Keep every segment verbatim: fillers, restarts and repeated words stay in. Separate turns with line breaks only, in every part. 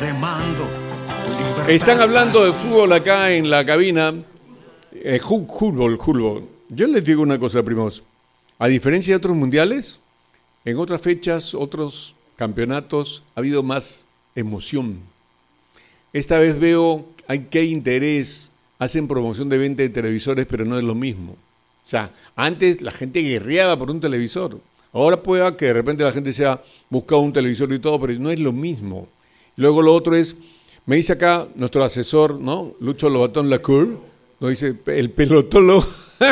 remando.
Están hablando de fútbol acá en la cabina. Eh, fútbol, fútbol. Yo les digo una cosa, primos. A diferencia de otros mundiales, en otras fechas, otros campeonatos, ha habido más emoción. Esta vez veo que hay interés, hacen promoción de venta de televisores, pero no es lo mismo. O sea, antes la gente guerreaba por un televisor. Ahora puede que de repente la gente se ha buscado un televisor y todo, pero no es lo mismo. Luego lo otro es, me dice acá nuestro asesor, ¿no? Lucho Lobatón Lacour, nos dice el pelotólogo.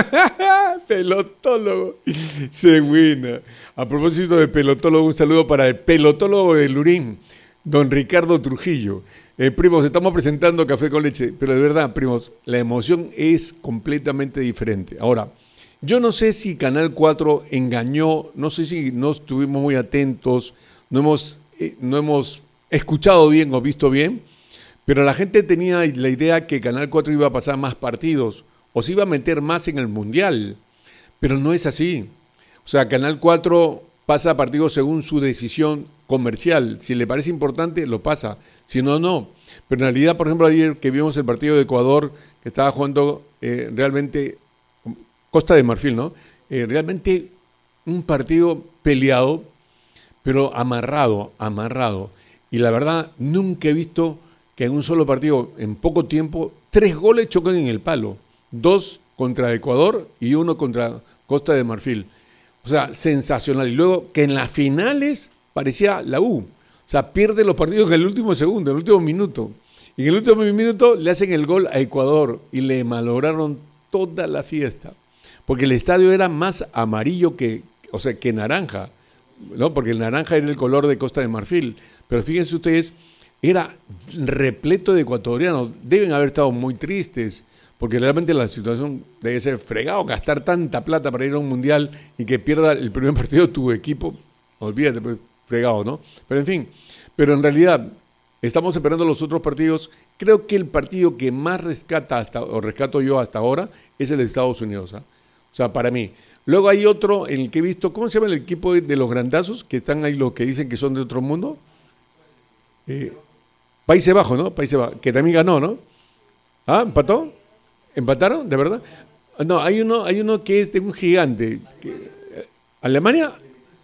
Pelotólogo. Se buena. A propósito de pelotólogo, un saludo para el pelotólogo de Lurín, don Ricardo Trujillo. Eh, primos, estamos presentando Café con Leche, pero de verdad, primos, la emoción es completamente diferente. Ahora, yo no sé si Canal cuatro engañó, no sé si no estuvimos muy atentos, no hemos, eh, no hemos escuchado bien o visto bien, pero la gente tenía la idea que Canal cuatro iba a pasar más partidos o se iba a meter más en el Mundial, pero no es así. O sea, Canal cuatro pasa partidos según su decisión comercial. Si le parece importante, lo pasa. Si no, no. Pero en realidad, por ejemplo, ayer que vimos el partido de Ecuador, que estaba jugando eh, realmente Costa de Marfil, ¿no? Eh, realmente un partido peleado, pero amarrado, amarrado. Y la verdad, nunca he visto que en un solo partido, en poco tiempo, tres goles chocan en el palo. Dos contra Ecuador y uno contra Costa de Marfil. O sea, sensacional. Y luego que en las finales parecía la U. O sea, pierde los partidos en el último segundo, en el último minuto. Y en el último minuto le hacen el gol a Ecuador y le malograron toda la fiesta. Porque el estadio era más amarillo que, o sea, que naranja, ¿no? Porque el naranja era el color de Costa de Marfil. Pero fíjense ustedes, era repleto de ecuatorianos. Deben haber estado muy tristes, porque realmente la situación debe ser fregado, gastar tanta plata para ir a un mundial y que pierda el primer partido tu equipo, olvídate, pues, fregado, ¿no? Pero en fin, pero en realidad estamos esperando los otros partidos. Creo que el partido que más rescata hasta, o rescato yo hasta ahora, es el de Estados Unidos, ¿eh? O sea, para mí. Luego hay otro en el que he visto, ¿cómo se llama el equipo de, de los grandazos? Que están ahí los que dicen que son de otro mundo. Eh, Países Bajos, ¿no? Países Bajos, que también ganó, ¿no? ¿Ah? ¿Empató? ¿Empataron? ¿De verdad? No, hay uno, hay uno que es de un gigante. Que, ¿Alemania?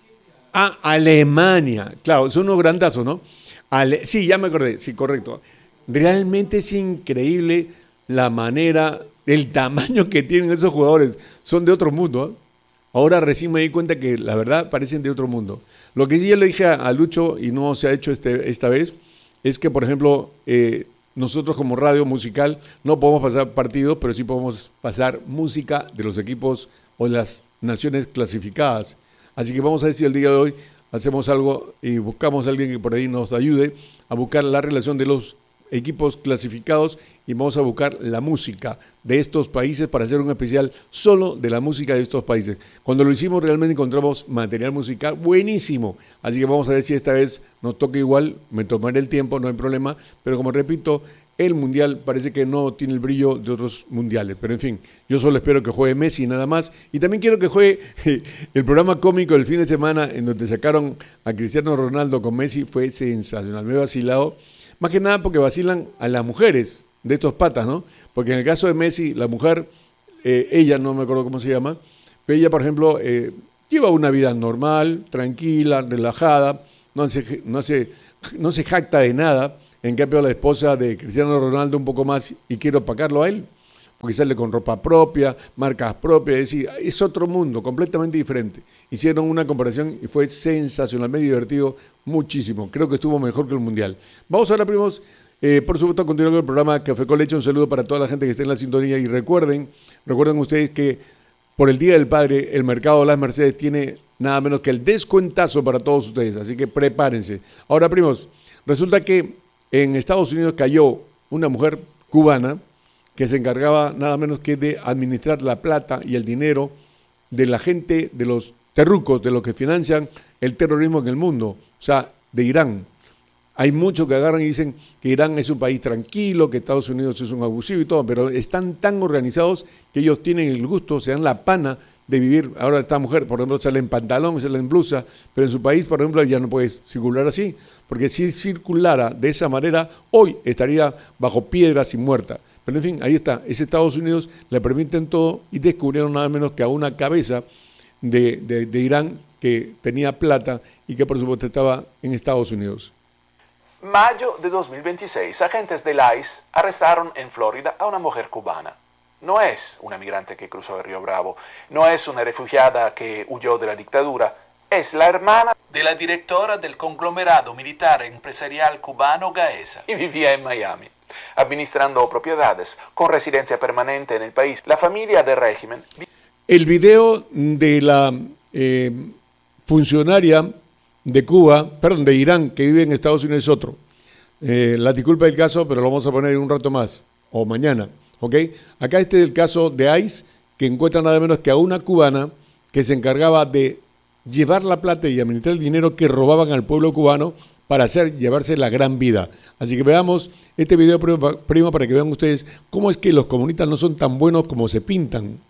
Ah, Alemania. Claro, son unos grandazos, ¿no? Ale, sí, ya me acordé, sí, correcto. Realmente es increíble la manera, el tamaño que tienen esos jugadores. Son de otro mundo, ¿eh? Ahora recién me di cuenta que la verdad parecen de otro mundo. Lo que sí yo le dije a, a Lucho, y no se ha hecho este, esta vez, es que, por ejemplo, eh, nosotros como radio musical no podemos pasar partidos, pero sí podemos pasar música de los equipos o las naciones clasificadas. Así que vamos a ver si el día de hoy hacemos algo y buscamos a alguien que por ahí nos ayude a buscar la relación de los equipos clasificados y vamos a buscar la música de estos países para hacer un especial solo de la música de estos países. Cuando lo hicimos realmente encontramos material musical buenísimo, así que vamos a ver si esta vez nos toca igual, me tomaré el tiempo, no hay problema, pero como repito, el mundial parece que no tiene el brillo de otros mundiales, pero en fin, yo solo espero que juegue Messi nada más, y también quiero que juegue el programa cómico del fin de semana en donde sacaron a Cristiano Ronaldo con Messi, fue sensacional, me he vacilado, más que nada porque vacilan a las mujeres de estos patas, ¿no? Porque en el caso de Messi, la mujer, eh, ella, no me acuerdo cómo se llama, pero ella, por ejemplo, eh, lleva una vida normal, tranquila, relajada, no se, no, se, no se jacta de nada. En cambio, la esposa de Cristiano Ronaldo un poco más, y quiero opacarlo a él, porque sale con ropa propia, marcas propias, es decir, es otro mundo, completamente diferente. Hicieron una comparación y fue sensacional, me he divertido muchísimo, creo que estuvo mejor que el Mundial. Vamos ahora, primos, eh, por supuesto, a continuar con el programa Café con Leche, un saludo para toda la gente que está en la sintonía y recuerden, recuerden ustedes que por el Día del Padre, el Mercado de las Mercedes tiene nada menos que el descuentazo para todos ustedes, así que prepárense. Ahora, primos, resulta que en Estados Unidos cayó una mujer cubana que se encargaba nada menos que de administrar la plata y el dinero de la gente, de los terrucos, de los que financian el terrorismo en el mundo, o sea, de Irán. Hay muchos que agarran y dicen que Irán es un país tranquilo, que Estados Unidos es un abusivo y todo, pero están tan organizados que ellos tienen el gusto, se dan la pana de vivir. Ahora esta mujer, por ejemplo, sale en pantalón, sale en blusa, pero en su país, por ejemplo, ya no puede circular así, porque si circulara de esa manera, hoy estaría bajo piedras y muerta. Pero en fin, ahí está, es Estados Unidos, le permiten todo y descubrieron nada menos que a una cabeza de, de, de Irán que tenía plata y que por supuesto estaba en Estados Unidos.
Mayo de dos mil veintiséis, agentes del I C E arrestaron en Florida a una mujer cubana. No es una migrante que cruzó el Río Bravo, no es una refugiada que huyó de la dictadura, es la hermana de la directora del conglomerado militar empresarial cubano Gaesa y vivía en Miami, administrando propiedades con residencia permanente en el país. La familia del régimen...
El video de la eh, funcionaria de Cuba, perdón, de Irán, que vive en Estados Unidos es otro. Eh, la disculpa del caso, pero lo vamos a poner en un rato más, o mañana, ¿ok? Acá este es el caso de I C E, que encuentra nada menos que a una cubana que se encargaba de llevar la plata y administrar el dinero que robaban al pueblo cubano para hacer, llevarse la gran vida. Así que veamos este video, primo, para que vean ustedes cómo es que los comunistas no son tan buenos como se pintan.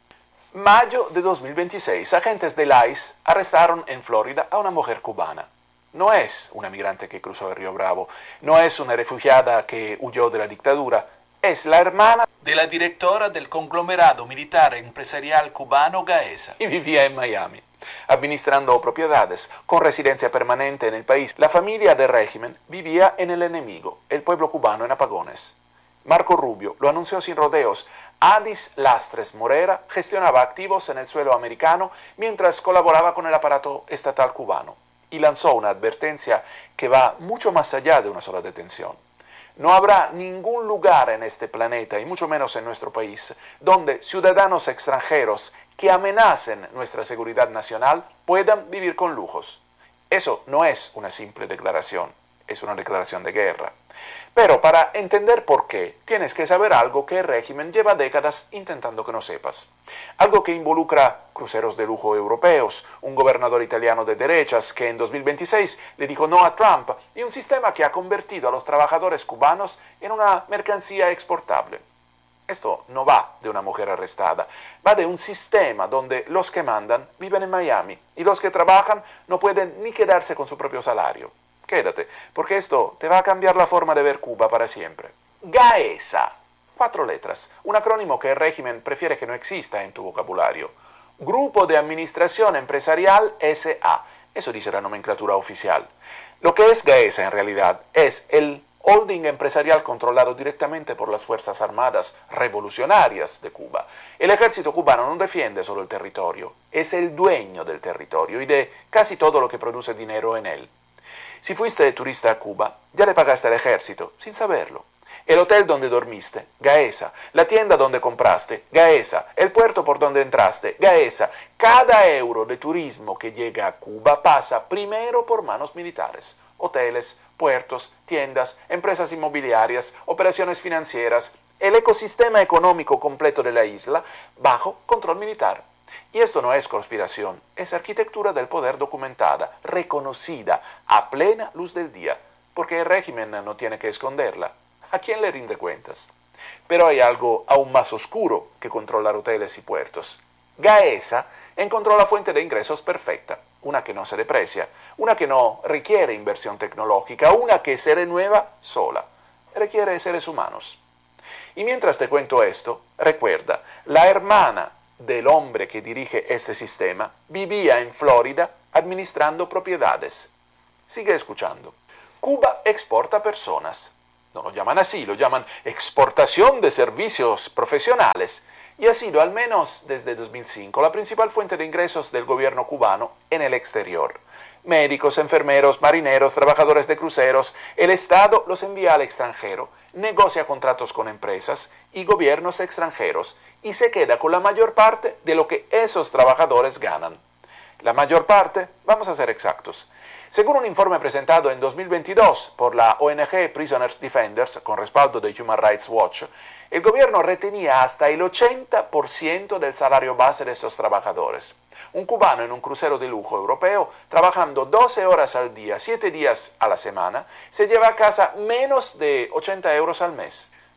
Mayo de dos mil veintiséis, agentes del I C E arrestaron en Florida a una mujer cubana. No es una migrante que cruzó el Río Bravo, no es una refugiada que huyó de la dictadura, es la hermana de la directora del conglomerado militar empresarial cubano Gaesa y vivía en Miami, administrando propiedades con residencia permanente en el país. La familia del régimen vivía en el enemigo, el pueblo cubano en apagones. Marco Rubio lo anunció sin rodeos. Adis Lastres Morera gestionaba activos en el suelo americano mientras colaboraba con el aparato estatal cubano y lanzó una advertencia que va mucho más allá de una sola detención. No habrá ningún lugar en este planeta, y mucho menos en nuestro país, donde ciudadanos extranjeros que amenacen nuestra seguridad nacional puedan vivir con lujos. Eso no es una simple declaración, es una declaración de guerra. Pero para entender por qué, tienes que saber algo que el régimen lleva décadas intentando que no sepas. Algo que involucra cruceros de lujo europeos, un gobernador italiano de derechas que en dos mil veintiséis le dijo no a Trump y un sistema que ha convertido a los trabajadores cubanos en una mercancía exportable. Esto no va de una mujer arrestada, va de un sistema donde los que mandan viven en Miami y los que trabajan no pueden ni quedarse con su propio salario. Quédate, porque esto te va a cambiar la forma de ver Cuba para siempre. Gaesa, cuatro letras, un acrónimo que el régimen prefiere que no exista en tu vocabulario. Grupo de Administración Empresarial S A, eso dice la nomenclatura oficial. Lo que es Gaesa en realidad es el holding empresarial controlado directamente por las Fuerzas Armadas Revolucionarias de Cuba. El ejército cubano no defiende solo el territorio, es el dueño del territorio y de casi todo lo que produce dinero en él. Si fuiste de turista a Cuba, ya le pagaste al ejército, sin saberlo. El hotel donde dormiste, Gaesa. La tienda donde compraste, Gaesa. El puerto por donde entraste, Gaesa. Cada euro de turismo que llega a Cuba pasa primero por manos militares. Hoteles, puertos, tiendas, empresas inmobiliarias, operaciones financieras, el ecosistema económico completo de la isla bajo control militar. Y esto no es conspiración, es arquitectura del poder documentada, reconocida, a plena luz del día, porque el régimen no tiene que esconderla. ¿A quién le rinde cuentas? Pero hay algo aún más oscuro que controlar hoteles y puertos. Gaesa encontró la fuente de ingresos perfecta, una que no se deprecia, una que no requiere inversión tecnológica, una que se renueva sola, requiere seres humanos. Y mientras te cuento esto, recuerda, la hermana del hombre que dirige este sistema vivía en Florida administrando propiedades. Sigue escuchando. Cuba exporta personas. No lo llaman así, lo llaman exportación de servicios profesionales. Y ha sido, al menos desde dos mil cinco, la principal fuente de ingresos del gobierno cubano en el exterior. Médicos, enfermeros, marineros, trabajadores de cruceros, el Estado los envía al extranjero, negocia contratos con empresas y gobiernos extranjeros y se queda con la mayor parte de lo que esos trabajadores ganan. La mayor parte, vamos a ser exactos. Según un informe presentado en dos mil veintidós por la O N G Prisoners Defenders, con respaldo de Human Rights Watch, el gobierno retenía hasta el ochenta por ciento del salario base de estos trabajadores. Un cubano en un crucero de lujo europeo, trabajando doce horas al día, siete días a la semana, se lleva a casa menos de ochenta euros al mes.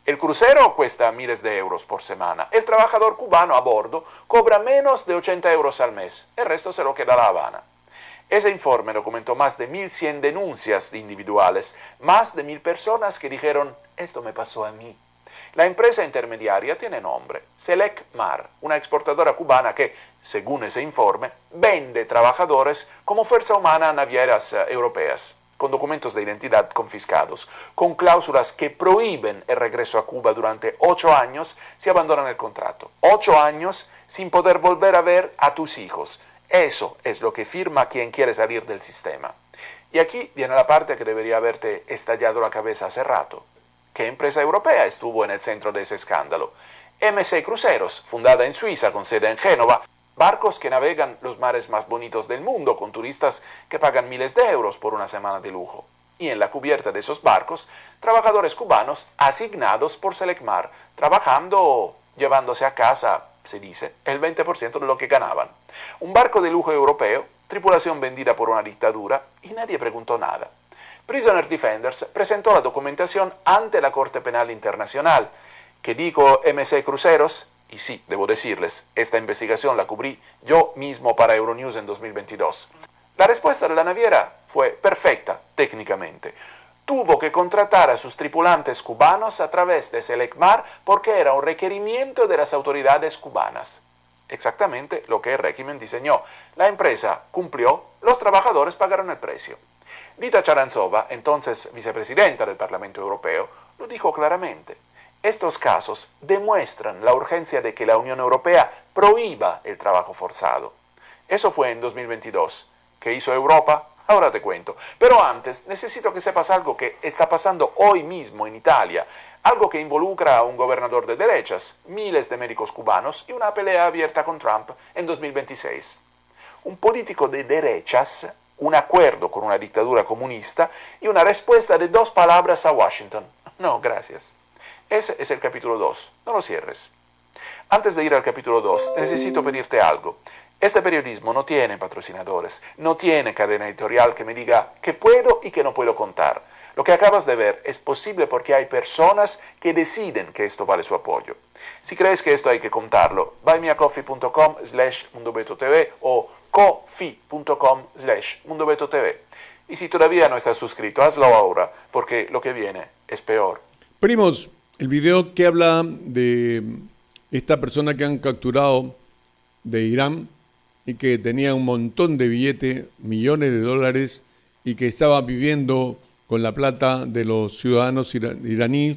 El crucero cuesta miles de euros por semana. El trabajador cubano a bordo cobra menos de ochenta euros al mes. El resto se lo queda La Habana. Ese informe documentó más de mil cien denuncias individuales, más de mil personas que dijeron, esto me pasó a mí. La empresa intermediaria tiene nombre, Selecmar, una exportadora cubana que, según ese informe, vende trabajadores como fuerza humana a navieras uh, europeas, con documentos de identidad confiscados, con cláusulas que prohíben el regreso a Cuba durante ocho años si abandonan el contrato. Ocho años sin poder volver a ver a tus hijos. Eso es lo que firma quien quiere salir del sistema. Y aquí viene la parte que debería haberte estallado la cabeza hace rato. ¿Qué empresa europea estuvo en el centro de ese escándalo? M C Cruceros, fundada en Suiza con sede en Génova, barcos que navegan los mares más bonitos del mundo con turistas que pagan miles de euros por una semana de lujo. Y en la cubierta de esos barcos, trabajadores cubanos asignados por Selecmar, trabajando, llevándose a casa, se dice, el veinte por ciento de lo que ganaban. Un barco de lujo europeo, tripulación vendida por una dictadura, y nadie preguntó nada. Prisoner Defenders presentó la documentación ante la Corte Penal Internacional, que dijo M C Cruceros, y sí, debo decirles, esta investigación la cubrí yo mismo para Euronews en dos mil veintidós. La respuesta de la naviera fue perfecta técnicamente. Tuvo que contratar a sus tripulantes cubanos a través de Selecmar porque era un requerimiento de las autoridades cubanas. Exactamente lo que el régimen diseñó. La empresa cumplió, los trabajadores pagaron el precio. Vita Charanzova, entonces vicepresidenta del Parlamento Europeo, lo dijo claramente. Estos casos demuestran la urgencia de que la Unión Europea prohíba el trabajo forzado. Eso fue en dos mil veintidós. ¿Qué hizo Europa? Ahora te cuento. Pero antes necesito que sepas algo que está pasando hoy mismo en Italia, algo que involucra a un gobernador de derechas, miles de médicos cubanos y una pelea abierta con Trump en dos mil veintiséis. Un político de derechas, un acuerdo con una dictadura comunista y una respuesta de dos palabras a Washington. No, gracias. Ese es el capítulo dos. No lo cierres. Antes de ir al capítulo dos, necesito pedirte algo. Este periodismo no tiene patrocinadores, no tiene cadena editorial que me diga qué puedo y qué no puedo contar. Lo que acabas de ver es posible porque hay personas que deciden que esto vale su apoyo. Si crees que esto hay que contarlo, buymeacoffee.com slash mundobetotv o coffee.com slash mundobetotv. Y si todavía no estás suscrito, hazlo ahora, porque lo que viene es peor.
Primos, el video que habla de esta persona que han capturado de Irán y que tenía un montón de billetes, millones de dólares, y que estaba viviendo con la plata de los ciudadanos ira- iraníes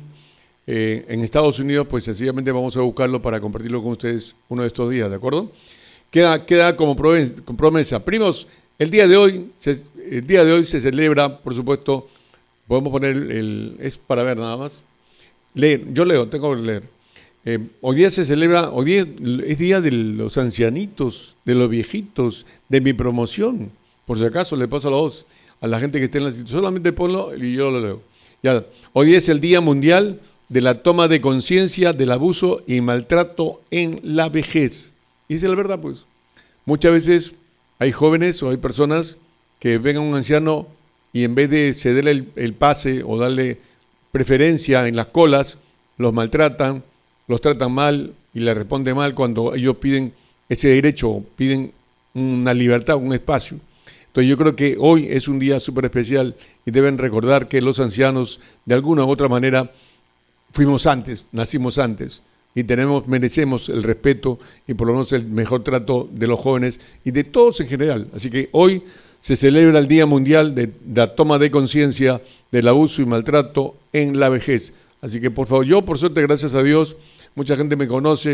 eh, en Estados Unidos, pues sencillamente vamos a buscarlo para compartirlo con ustedes uno de estos días, ¿de acuerdo? Queda, queda como promesa. Primos, el día de hoy se, el día de hoy se celebra, por supuesto, podemos poner el, es para ver nada más. Leer, yo leo, tengo que leer. Eh, hoy día se celebra, hoy día es día de los ancianitos, de los viejitos, de mi promoción. Por si acaso le paso la voz a la gente que esté en la situación, solamente ponlo y yo lo leo. Ya, hoy día es el Día Mundial de la Toma de Conciencia del Abuso y Maltrato en la Vejez. Y esa es la verdad, pues. Muchas veces hay jóvenes o hay personas que ven a un anciano y en vez de cederle el, el pase o darle preferencia en las colas, los maltratan, los tratan mal y le responden mal cuando ellos piden ese derecho, piden una libertad, un espacio. Entonces yo creo que hoy es un día súper especial y deben recordar que los ancianos de alguna u otra manera fuimos antes, nacimos antes y tenemos, merecemos el respeto y por lo menos el mejor trato de los jóvenes y de todos en general. Así que hoy se celebra el Día Mundial de, de la Toma de Conciencia del Abuso y Maltrato en la Vejez. Así que por favor, yo por suerte, gracias a Dios, mucha gente me conoce,